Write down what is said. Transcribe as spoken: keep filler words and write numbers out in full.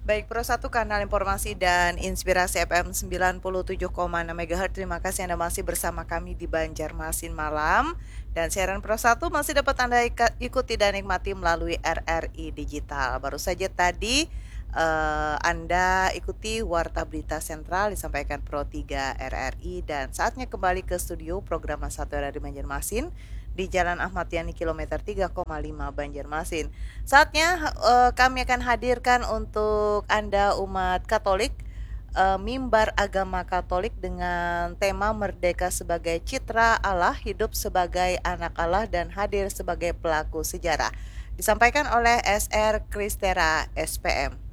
Baik, Pro satu Kanal Informasi dan Inspirasi F M sembilan puluh tujuh koma enam MHz. Terima kasih Anda masih bersama kami di Banjarmasin Malam. Dan siaran Pro satu masih dapat Anda ikuti dan nikmati melalui R R I Digital. Baru saja tadi eh, Anda ikuti Warta Berita Sentral disampaikan Pro tiga R R I. Dan saatnya kembali ke studio program satu R R I Banjarmasin di Jalan Ahmad Yani kilometer tiga koma lima Banjarmasin. Saatnya eh, kami akan hadirkan untuk Anda umat Katolik eh, mimbar agama Katolik dengan tema Merdeka sebagai citra Allah, hidup sebagai anak Allah dan hadir sebagai pelaku sejarah. Disampaikan oleh S R Kristera S P M.